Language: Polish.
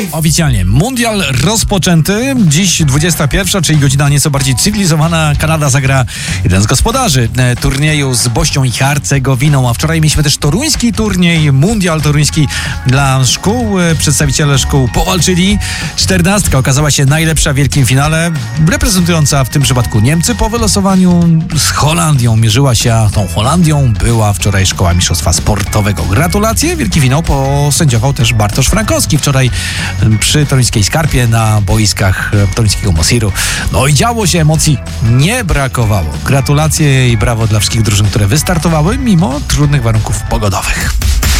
Oficjalnie mundial rozpoczęty. Dziś 21, czyli godzina nieco bardziej cywilizowana. Kanada zagra jeden z gospodarzy turnieju z Bośnią i Hercegowiną, a wczoraj mieliśmy też toruński turniej, mundial toruński dla szkół. Przedstawiciele szkół powalczyli. 14 okazała się najlepsza w wielkim finale, reprezentująca w tym przypadku Niemcy po wylosowaniu z Holandią. Mierzyła się, a tą Holandią była wczoraj Szkoła Mistrzostwa Sportowego. Gratulacje. Wielki finał posędziował też Bartosz Frankowski wczoraj przy toruńskiej Skarpie na boiskach toruńskiego Mosiru. No i działo się, emocji nie brakowało. Gratulacje i brawo dla wszystkich drużyn, które wystartowały mimo trudnych warunków pogodowych.